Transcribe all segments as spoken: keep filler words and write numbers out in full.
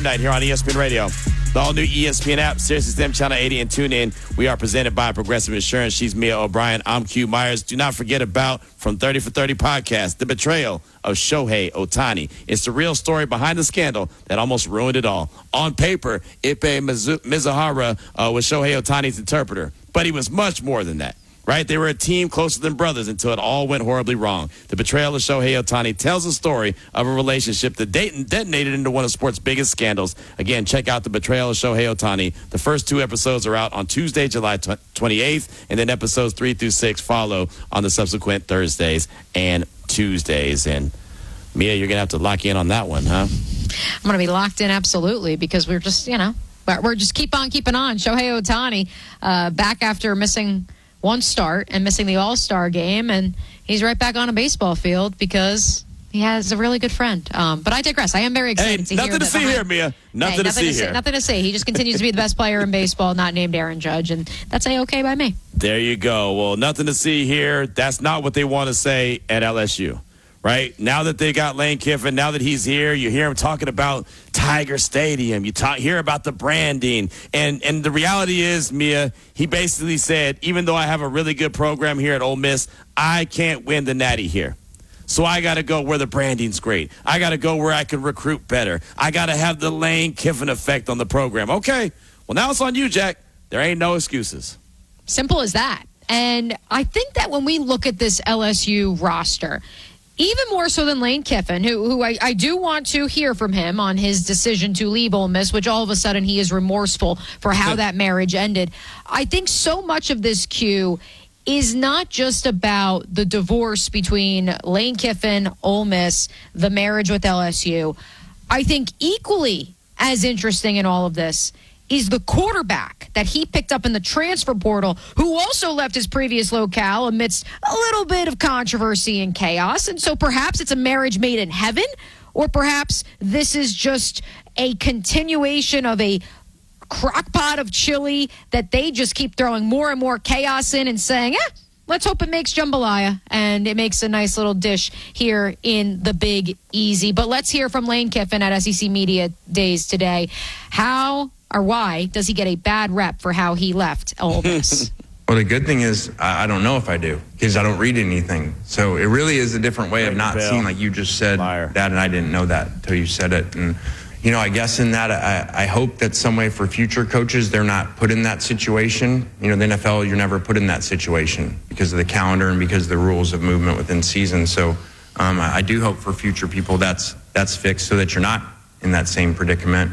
Night here on E S P N Radio. The all-new E S P N app, SiriusXM Channel eighty, and tune in. We are presented by Progressive Insurance. She's Mia O'Brien. I'm Q Myers. Do not forget about From thirty for thirty podcast, the betrayal of Shohei Ohtani. It's the real story behind the scandal that almost ruined it all. On paper, Ippei Mizu- Mizuhara uh, was Shohei Ohtani's interpreter, but he was much more than that. Right? They were a team closer than brothers until it all went horribly wrong. The betrayal of Shohei Ohtani tells the story of a relationship that detonated into one of sports' biggest scandals. Again, check out The Betrayal of Shohei Ohtani. The first two episodes are out on Tuesday, July twenty-eighth, and then episodes three through six follow on the subsequent Thursdays and Tuesdays. And Mia, you're going to have to lock in on that one, huh? I'm going to be locked in, absolutely, because we're just, you know, we're just keep on keeping on. Shohei Ohtani uh, back after missing one start and missing the All-Star game, and he's right back on a baseball field because he has a really good friend. Um, but I digress. I am very excited hey, to nothing hear to that see behind, here, Mia. Nothing, hey, to, nothing see to see here. Nothing to see. He just continues to be the best player in baseball, not named Aaron Judge, and that's A-okay by me. There you go. Well, nothing to see here. That's not what they want to say at L S U. Right? Now that they got Lane Kiffin, now that he's here, you hear him talking about Tiger Stadium. You talk, hear about the branding. And and the reality is, Mia, he basically said, even though I have a really good program here at Ole Miss, I can't win the Natty here. So I got to go where the branding's great. I got to go where I can recruit better. I got to have the Lane Kiffin effect on the program. Okay, well, now it's on you, Jack. There ain't no excuses. Simple as that. And I think that when we look at this L S U roster, even more so than Lane Kiffin, who, who I, I do want to hear from him on his decision to leave Ole Miss, which all of a sudden he is remorseful for how that marriage ended. I think so much of this Q is not just about the divorce between Lane Kiffin, Ole Miss, the marriage with L S U. I think equally as interesting in all of this is the quarterback that he picked up in the transfer portal, who also left his previous locale amidst a little bit of controversy and chaos. And so perhaps it's a marriage made in heaven, or perhaps this is just a continuation of a crock pot of chili that they just keep throwing more and more chaos in and saying, eh, let's hope it makes jambalaya, and it makes a nice little dish here in the Big Easy. But let's hear from Lane Kiffin at S E C Media Days today. How or why does he get a bad rep for how he left Ole Miss? Well, the good thing is I I don't know if I do, because I don't read anything. So it really is a different way of not seeing, like you just said, Liar. that, and I didn't know that until you said it. And, you know, I guess in that, I, I hope that some way for future coaches, they're not put in that situation. You know, the N F L, you're never put in that situation because of the calendar and because of the rules of movement within season. So um, I, I do hope for future people that's that's fixed so that you're not in that same predicament.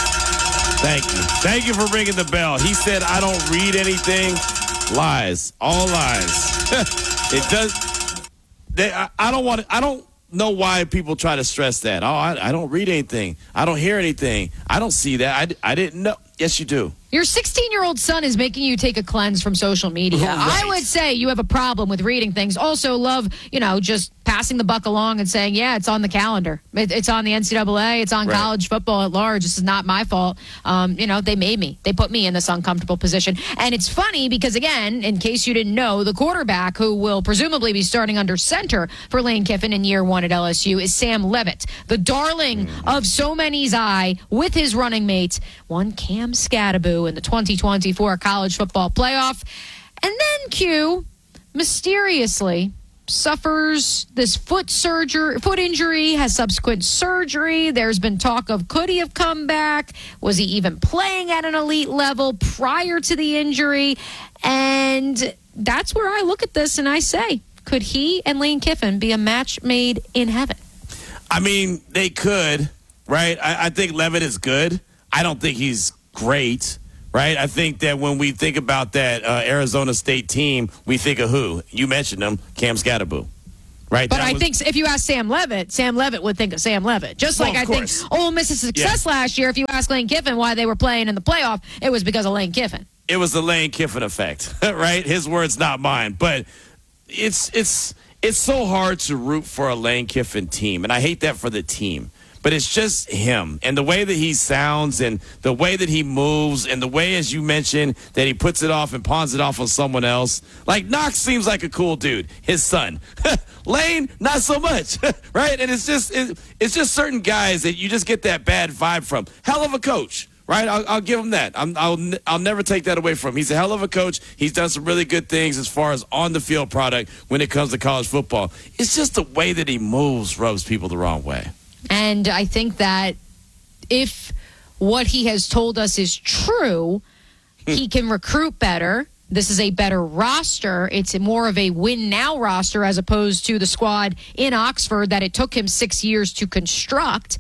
Thank you. Thank you for ringing the bell. He said, I don't read anything. Lies. All lies. It does. They, I, I don't want to, I don't know why people try to stress that. Oh, I, I don't read anything. I don't hear anything. I don't see that. I, I didn't know. Yes, you do. Your sixteen-year-old son is making you take a cleanse from social media. Right. I would say you have a problem with reading things. Also love, you know, just passing the buck along and saying, yeah, it's on the calendar. It, it's on the N C double A. It's on Right. college football at large. This is not my fault. Um, you know, they made me. They put me in this uncomfortable position. And it's funny because, again, in case you didn't know, the quarterback who will presumably be starting under center for Lane Kiffin in year one at L S U is Sam Levitt, the darling mm. of so many's eye with his running mates, one Cam Scattaboo in the twenty twenty-four college football playoff. And then Q mysteriously suffers this foot surgery, foot injury, has subsequent surgery. There's been talk of could he have come back? Was he even playing at an elite level prior to the injury? And that's where I look at this and I say, could he and Lane Kiffin be a match made in heaven? I mean, they could, right? I, I think Levitt is good. I don't think he's great, right? I think that when we think about that uh, Arizona State team, we think of who? You mentioned them, Cam Scattaboo, right? But That I was- think if you ask Sam Levitt, Sam Levitt would think of Sam Levitt. Just Well, like I of course. think Ole Miss's success Yeah. last year, if you ask Lane Kiffin why they were playing in the playoff, it was because of Lane Kiffin. it was the Lane Kiffin effect, right? His words, not mine. But it's it's it's so hard to root for a Lane Kiffin team, and I hate that for the team but it's just him and the way that he sounds and the way that he moves and the way, as you mentioned, that he puts it off and pawns it off on someone else. Like, Knox seems like a cool dude, his son. Lane, not so much, right? And it's just it, it's just certain guys that you just get that bad vibe from. Hell of a coach. Right, I'll, I'll give him that. I'm, I'll I'll never take that away from him. He's a hell of a coach. He's done some really good things as far as on the field product when it comes to college football. It's just the way that he moves rubs people the wrong way. And I think that if what he has told us is true, he can recruit better. This is a better roster. It's more of a win now roster as opposed to the squad in Oxford that it took him six years to construct.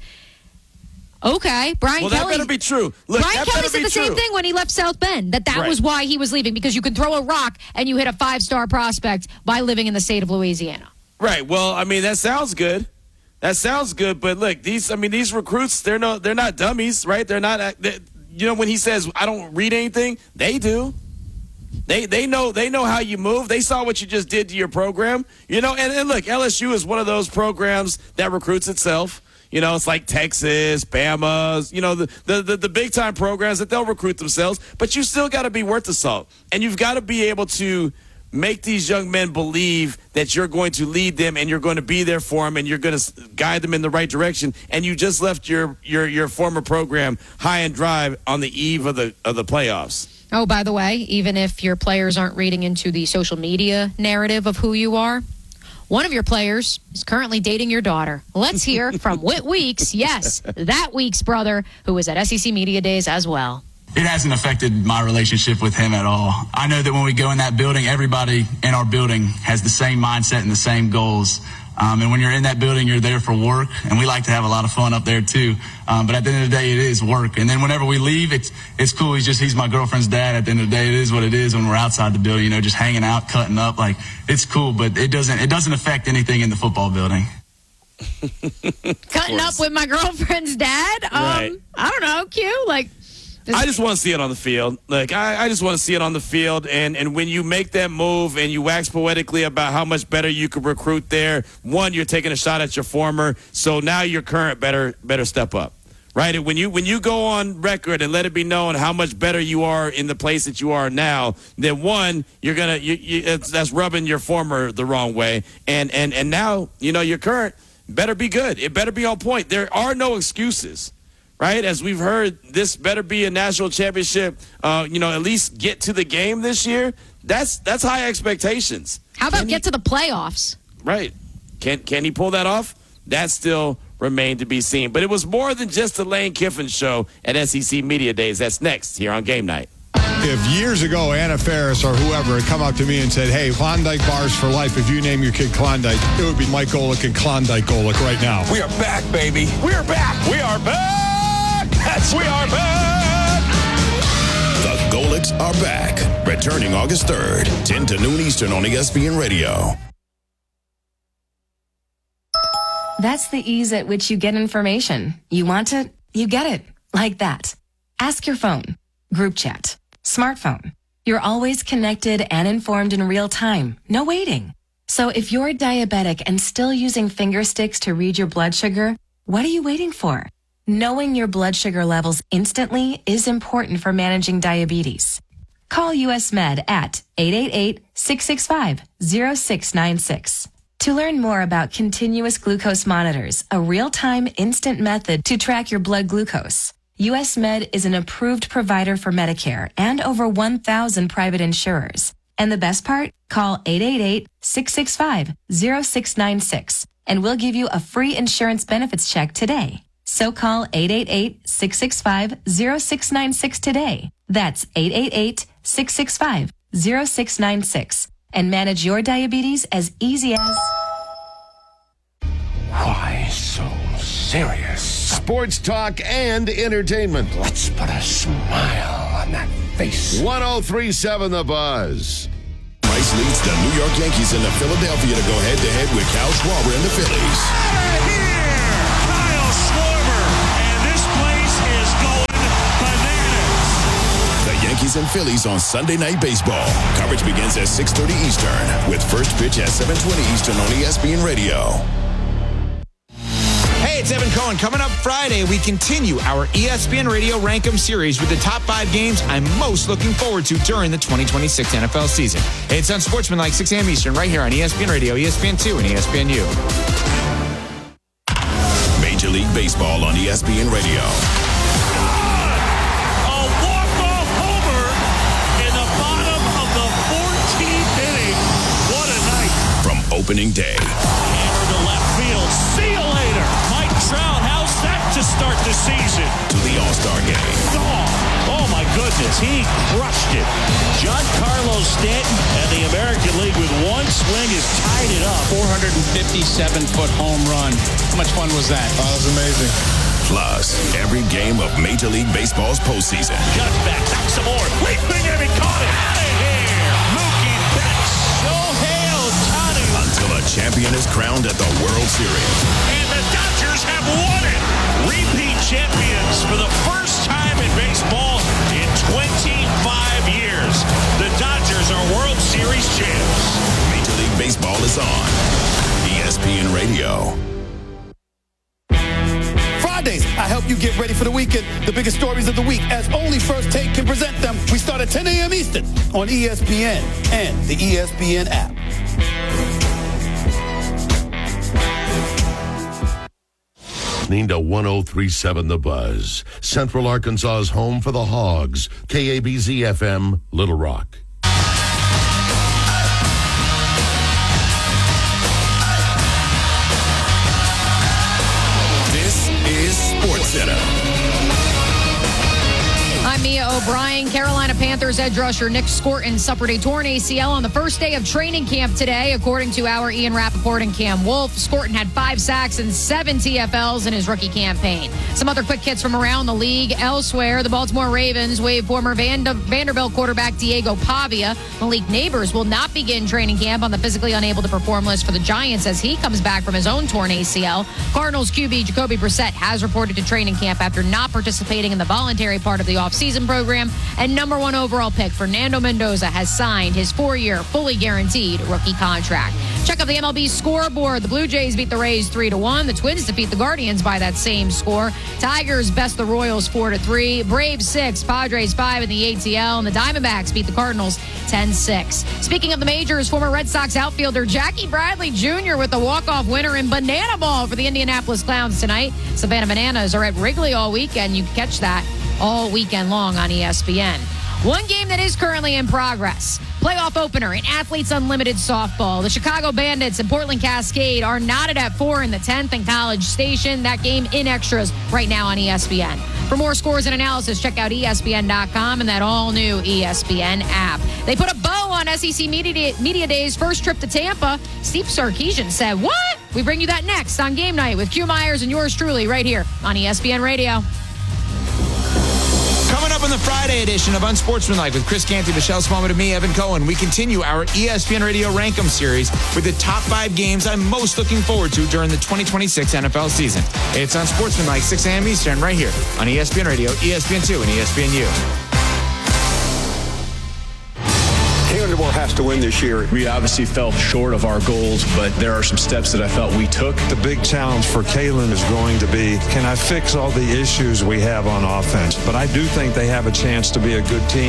Okay, Brian well, Kelly. Well, that better be true. Look, Brian Kelly said the true. same thing when he left South Bend, that that right. was why he was leaving, because you can throw a rock and you hit a five-star prospect by living in the state of Louisiana. Right. Well, I mean, that sounds good. That sounds good. But look, these, I mean, these recruits, they're no, they're not dummies, right? They're not, they, you know, when he says, I don't read anything, they do. They they know they know how you move. They saw what you just did to your program. You know, and, and look, L S U is one of those programs that recruits itself. You know, it's like Texas, Bama, you know, the, the, the, the big-time programs that they'll recruit themselves. But you still got to be worth the salt. And you've got to be able to make these young men believe that you're going to lead them and you're going to be there for them and you're going to guide them in the right direction. And you just left your, your, your former program high and dry on the eve of the of the playoffs. Oh, by the way, even if your players aren't reading into the social media narrative of who you are, one of your players is currently dating your daughter. Let's hear from Whit Weeks. Yes, that Weeks brother, who was at S E C Media Days as well. It hasn't affected my relationship with him at all. I know that when we go in that building, everybody in our building has the same mindset and the same goals. Um, and when you're in that building, you're there for work, and we like to have a lot of fun up there too. Um, but at the end of the day, it is work. And then whenever we leave, it's it's cool. He's just he's my girlfriend's dad. At the end of the day, it is what it is. When we're outside the building, you know, just hanging out, cutting up, like it's cool. But it doesn't it doesn't affect anything in the football building. Cutting up with my girlfriend's dad. Um, Right. I don't know, cute. Like. I just want to see it on the field. Like I, I just want to see it on the field. And, and when you make that move and you wax poetically about how much better you could recruit there, one, you're taking a shot at your former. So now your current better better step up, right? And when you when you go on record and let it be known how much better you are in the place that you are now, then one, you're gonna you, you, it's, that's rubbing your former the wrong way. And and and now you know your current better be good. It better be on point. There are no excuses. Right, as we've heard, this better be a national championship. Uh, you know, at least get to the game this year. That's that's high expectations. How about Can get he, to the playoffs? Right? Can can he pull that off? That still remained to be seen. But it was more than just the Lane Kiffin show at S E C Media Days. That's next here on Game Night. If years ago Anna Faris or whoever had come up to me and said, hey, Klondike bars for life, if you name your kid Klondike, it would be Mike Golick and Klondike Golick right now. We are back, baby. We are back. We are back. That's we are back. The Golicks are back. Returning August third, ten to noon Eastern on E S P N Radio. That's the ease at which you get information. You want it, you get it. Like that. Ask your phone. Group chat. Smartphone. You're always connected and informed in real time. No waiting. So if you're diabetic and still using finger sticks to read your blood sugar, what are you waiting for? Knowing your blood sugar levels instantly is important for managing diabetes. Call U S Med at eight eight eight, six six five, zero six nine six. To learn more about continuous glucose monitors, a real-time instant method to track your blood glucose, U S Med is an approved provider for Medicare and over one thousand private insurers. And the best part? Call eight eight eight, six six five, zero six nine six and we'll give you a free insurance benefits check today. So call eight eight eight, six six five, zero six nine six today. That's eight eight eight, six six five, zero six nine six and manage your diabetes as easy as... Why so serious? Sports talk and entertainment. Let's put a smile on that face. one oh three point seven The Buzz. Rice leads the New York Yankees into Philadelphia to go head-to-head with Kyle Schwarber and the Phillies. Out of here! Kyle Schwarber, and this place is going bananas. The Yankees and Phillies on Sunday Night Baseball. Coverage begins at six thirty Eastern with first pitch at seven twenty Eastern on E S P N Radio. Hey, it's Evan Cohen. Coming up Friday, we continue our E S P N Radio Rank 'em series with the top five games I'm most looking forward to during the twenty twenty-six N F L season. It's Unsportsmanlike, six a.m. Eastern, right here on E S P N Radio, E S P N two, and E S P N U. Major League Baseball on E S P N Radio. A walk-off homer in the bottom of the fourteenth inning. What a night. From opening day. Hammer to left field. See you later. Mike Trout, how's that to start the season? To the All-Star game. Oh, oh my goodness. He crushed it. Giancarlo Stanton and the American League with one swing has tied it up. four hundred fifty-seven foot home run. How much fun was that? Oh, that was amazing. Plus, every game of Major League Baseball's postseason. Just back, back some more. Leaping and he caught it. Out of here. Mookie Betts. Shohei Ohtani. Until a champion is crowned at the World Series. And the Dodgers have won it. Repeat champions for the first time in baseball in twenty-five years. The Dodgers are World Series champs. Major League Baseball is on E S P N Radio. Fridays, I help you get ready for the weekend. The biggest stories of the week, as only First Take can present them. We start at ten a.m. Eastern on E S P N and the E S P N app. Listening to one oh three point seven The Buzz, Central Arkansas's home for the Hogs, K A B Z F M, Little Rock. This is SportsCenter. I'm Mia O'Brien. Carolina Panthers edge rusher Nick Scorton suffered a torn A C L on the first day of training camp today, according to our Ian Rappaport and Cam Wolf. Scorton had five sacks and seven T F Ls in his rookie campaign. Some other quick hits from around the league. Elsewhere, the Baltimore Ravens waive former Vand- Vanderbilt quarterback Diego Pavia. Malik Neighbors will not begin training camp on the physically unable to perform list for the Giants as he comes back from his own torn A C L. Cardinals Q B Jacoby Brissett has reported to training camp after not participating in the voluntary part of the offseason program. And number one overall pick Fernando Mendoza has signed his four-year, fully guaranteed rookie contract. Check out the M L B scoreboard. The Blue Jays beat the Rays three to one. The Twins defeat the Guardians by that same score. Tigers best the Royals four to three. Braves six, Padres five in the A T L. And the Diamondbacks beat the Cardinals ten six. Speaking of the majors, former Red Sox outfielder Jackie Bradley Junior with the walk-off winner in Banana Ball for the Indianapolis Clowns tonight. Savannah Bananas are at Wrigley all weekend. You can catch that all weekend long on E S P N. One game that is currently in progress. Playoff opener in Athletes Unlimited softball. The Chicago Bandits and Portland Cascade are knotted at four in the tenth and College Station. That game in extras right now on E S P N. For more scores and analysis, check out E S P N dot com and that all-new E S P N app. They put a bow on S E C Media, Day, Media Day's first trip to Tampa. Steve Sarkisian said, what? We bring you that next on Game Night with Q Myers and yours truly right here on E S P N Radio. Coming up in the Friday edition of Unsportsmanlike with Chris Canty, Michelle Smallman, and me, Evan Cohen, we continue our E S P N Radio Rank 'em series with the top five games I'm most looking forward to during the twenty twenty-six N F L season. It's Unsportsmanlike, six a.m. Eastern, right here on E S P N Radio, E S P N two, and E S P N U. Vanderbilt has to win this year. We obviously fell short of our goals, but there are some steps that I felt we took. The big challenge for Kalen is going to be, can I fix all the issues we have on offense? But I do think they have a chance to be a good team.